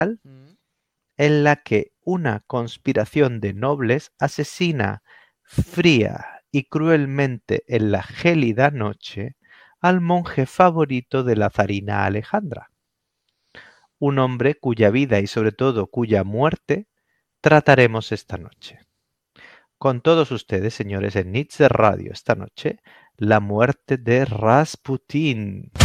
Mm. en la que una conspiración de nobles asesina fría y cruelmente en la gélida noche al monje favorito de la zarina Alejandra, un hombre cuya vida y sobre todo cuya muerte trataremos esta noche. Con todos ustedes, señores, en Nietzsche Radio esta noche, la muerte de Rasputín.